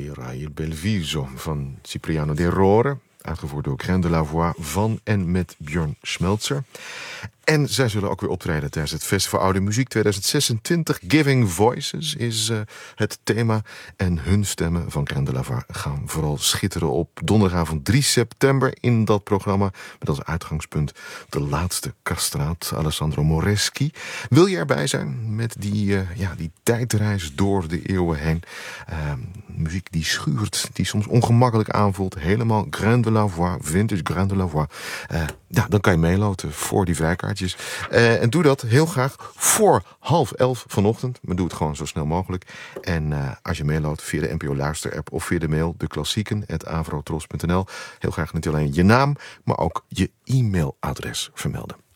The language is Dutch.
Era il bel viso van Cipriano de Rore. Uitgevoerd door Grain de la Voix van en met Björn Schmelzer. En zij zullen ook weer optreden tijdens het Festival Oude Muziek 2026. Giving Voices is het thema. En hun stemmen van Grain de la Voix gaan vooral schitteren op donderdagavond 3 september in dat programma. Met als uitgangspunt de laatste castraat, Alessandro Moreschi. Wil je erbij zijn met die tijdreis door de eeuwen heen? Muziek die schuurt, die soms ongemakkelijk aanvoelt. Helemaal Grain de la Voix, vintage Grain de la Voix. Dan kan je meeloten voor die vrijkaartjes. En doe dat heel graag voor 10:30 vanochtend. Maar doe het gewoon zo snel mogelijk. En als je meeloopt via de NPO Luister-app of via de mail deklassieken@avrotros.nl. Heel graag niet alleen je naam, maar ook je e-mailadres vermelden.